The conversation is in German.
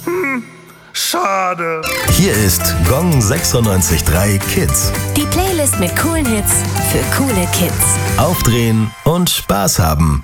Schade. Hier ist Gong 96.3 Kids. Die Playlist mit coolen Hits für coole Kids. Aufdrehen und Spaß haben.